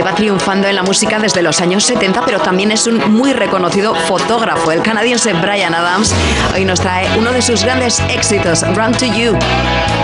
lleva triunfando en la música desde los años 70, pero también es un muy reconocido fotógrafo. El canadiense Bryan Adams hoy nos trae uno de sus grandes éxitos, Run to You.